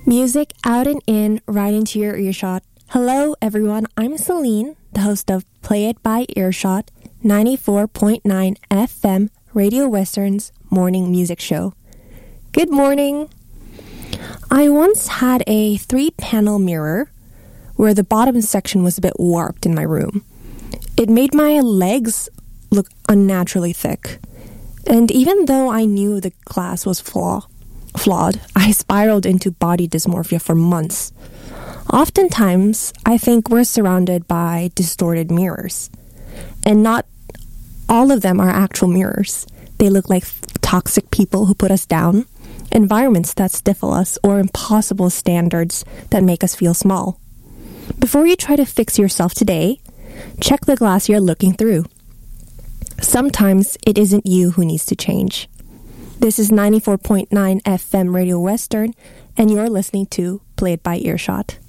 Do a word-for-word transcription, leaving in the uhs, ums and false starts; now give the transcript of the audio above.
Music out and in, right into your earshot. Hello, everyone. I'm Celine, the host of Play It by Earshot, ninety-four point nine F M Radio Western's morning music show. Good morning. I once had a three-panel mirror where the bottom section was a bit warped in my room. It made my legs look unnaturally thick. And even though I knew the glass was flaw, flawed, I spiraled into body dysmorphia for months. Oftentimes, I think we're surrounded by distorted mirrors. And not all of them are actual mirrors. They look like toxic people who put us down, environments that stifle us, or impossible standards that make us feel small. Before you try to fix yourself today, check the glass you're looking through. Sometimes it isn't you who needs to change. This is ninety-four point nine F M Radio Western, and you're listening to Play It by Earshot.